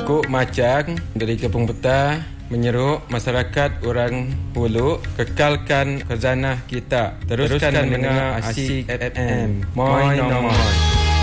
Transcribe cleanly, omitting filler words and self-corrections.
Kok Macang dari Kampung Petah menyeru masyarakat orang Hulu kekalkan khazanah kita. Teruskan mendengar Asyik FM. Moi.